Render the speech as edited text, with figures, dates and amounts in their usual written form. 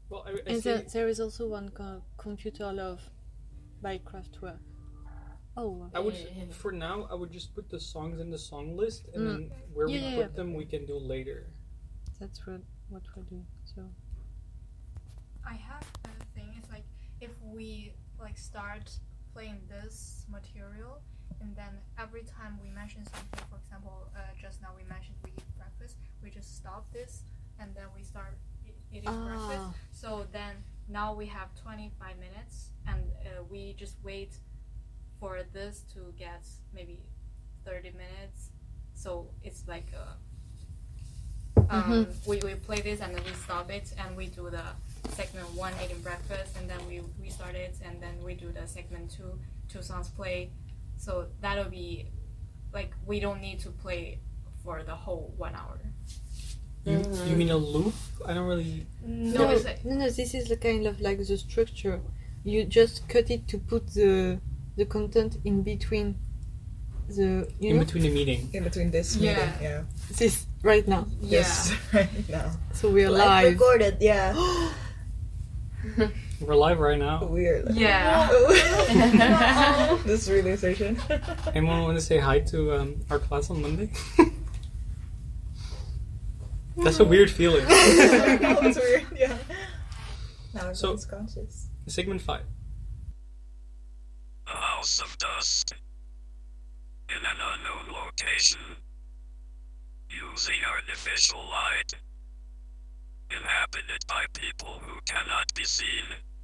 Well, I And see. there is also one called Computer Love by Kraftwerk. Oh, I would for now. I would just put the songs in the song list, and then where we Yeah. put them, we can do later. That's what we're doing. So I have a thing. It's like if we like start playing this material, and then every time we mention something, for example, just now we mentioned we eat breakfast, we just stop this, and then we start eating breakfast. So then now we have 25 minutes, and we just wait for this to get maybe 30 minutes. So it's like we play this and then we stop it and we do the segment 1 eating breakfast, and then we restart it, and then we do the segment 2 songs play. So that'll be like we don't need to play for the whole 1 hour. You mean a loop? I don't really. no. This is the kind of like the structure. You just cut it to put the content in between the between the meeting. In between this meeting, yeah. This right now. Yes, right now. So we are Live live. recorded, yeah. We're live right now. Weird. Yeah. This realization. Anyone want to say hi to our class on Monday? That's a weird feeling. It's weird, yeah. Now everyone's conscious. Segment 5. A house of dust in an unknown location, using artificial light, inhabited by people who cannot be seen.